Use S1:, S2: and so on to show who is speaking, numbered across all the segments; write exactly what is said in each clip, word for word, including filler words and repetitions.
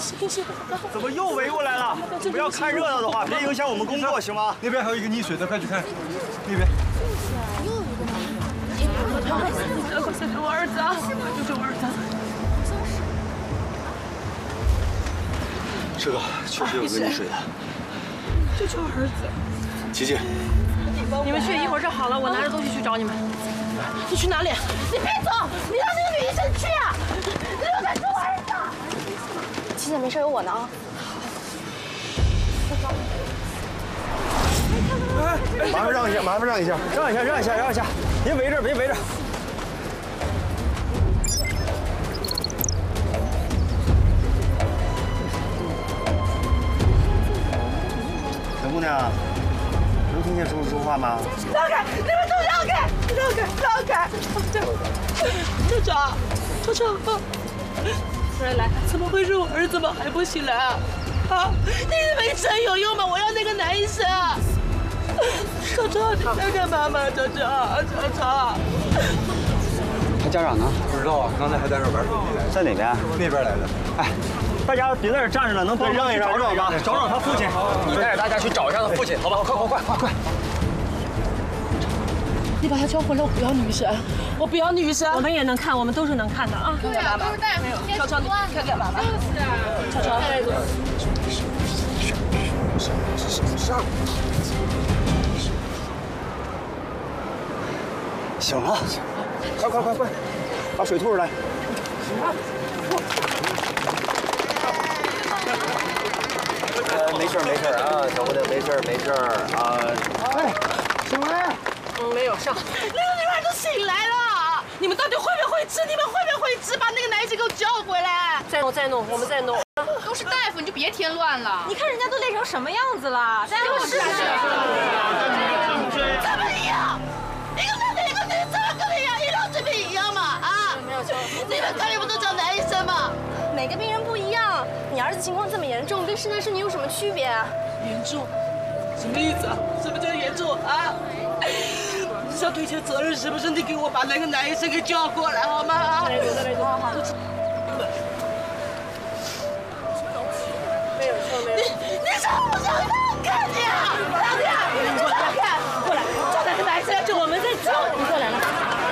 S1: 行行，
S2: 怎么又围过来了？不要看热闹的话，别影响我们工作，行吗？
S3: 那边还有一个溺水的，快去看。那边。
S1: 又一个男的。快救救我儿子啊！快救救我儿子！
S2: 是个，确实有个溺水的。
S1: 救救我儿子！
S2: 琪琪，
S1: 你们去，一会儿就好了。我拿着东西去找你们。你去哪里？你别走！你让那个女医生去啊！你留下救我儿子！
S4: 琪姐没事，有我呢啊。
S2: 哎，麻烦让一下，麻烦让一下，让一下，让一下，让一下，别围着，别围着。小姑娘，能听见叔叔说话吗？
S1: 让开！你们都让开！让开！让开！校长，校长，来来，怎么会是我儿子吗？还不醒来啊？啊！你以为真有用吗？我要那个男医生。校长，你在干嘛吗？校长，校长。
S3: 他家长呢？不知道啊，刚才还在这玩手机来。
S2: 在哪边？
S3: 那边来的。
S2: 哎，大家别在这站着了，能帮让一让，找找吧，找找他父亲。
S3: 你带着大家去找一下他父亲，好吧？快快快快快！
S1: 你把他叫回来，我不要女生，我不要女生。
S5: 我们也能看，我们都是能看的啊。
S1: 对啊，都是大夫。超超，你看干嘛呢？超超，
S2: 上。醒了，快快快快，把水吐出来。呃，没事没事啊，小姑娘没事没事啊。哎，醒来。
S1: 嗯，没有上。那个女孩都醒来了，你们到底会不会吃？你们会不会吃？把那个男医生给我叫回来。
S5: 再弄再弄，我们再弄。
S6: 都是大夫，你就别添乱了。
S5: 你看人家都累成什么样子了，大家都是。
S1: 怎么一样？一个男的，一个女的，怎么跟你一样？医疗水平一样吗？啊？
S5: 没有错。
S1: 你们看你不都找男医生吗？
S4: 每个病人不一样，你儿子情况这么严重，跟是男是女有什么区别啊？
S1: 严重？什么意思啊？什么叫严重啊？你想推卸责任是不是？你给我把那个男医生给叫过来好吗？啊！
S5: 来走，来走，好好。没有错，没有。
S1: 你你想不想让开你啊？让开！让开！过来，叫那个男医生来救我们在救。
S5: 你过来了。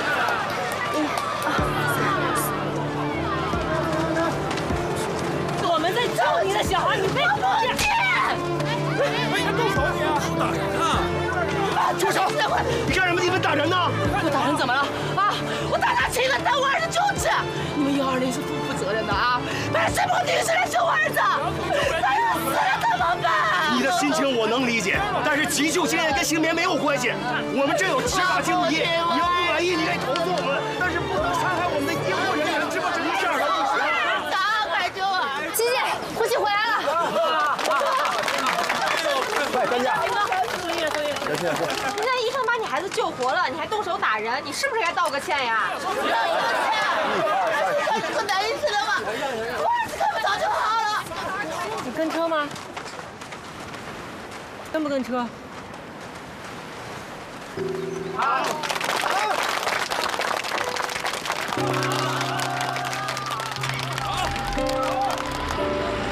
S5: 我们在救你的小孩，你不要过来！
S3: 没人动手你啊！打人啊！
S2: 住手！你干什么？你们打人呢？
S1: 我打人怎么了？啊！我打他亲了，打我儿子救治。你们幺二零是负不负责任的啊？派什么女生来救我儿子？他要死了怎么办？
S2: 你的心情我能理解，但是急救经验跟性别没有关系。我们这有执法敬意，你要不满意你可以投诉我们，但是不能伤害我们的医护人员，知不知道这样的不行？
S1: 快救我儿子！
S4: 琪姐，呼吸回来了。
S2: 快担架！
S5: 送医院，送医院。
S2: 行行行。
S5: 人家医生把你孩子救活了，你还动手打人，你是不是该道个歉呀？
S1: 道一个歉！让你说男医生了吗？我儿子根本早就好了。
S5: 你跟车吗？跟不跟车？
S2: 好。